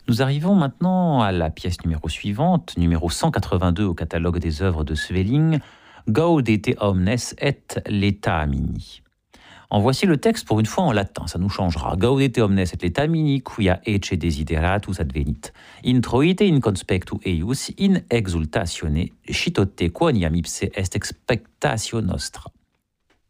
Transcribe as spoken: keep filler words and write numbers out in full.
Nous arrivons maintenant à la pièce numéro suivante, numéro cent quatre-vingt-deux au catalogue des œuvres de Sweelinck, Gaudete omnes et letamini. En voici le texte pour une fois en latin, ça nous changera. Gaudete omnes et letamini, quia ecce desideratus advenit. Introite in conspectu eius in exultatione, citote quoniam ipse est expectatio nostra.